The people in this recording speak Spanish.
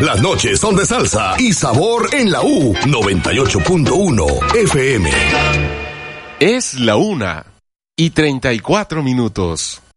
Las noches son de salsa y sabor en la U 98.1 FM. Es la 1:34.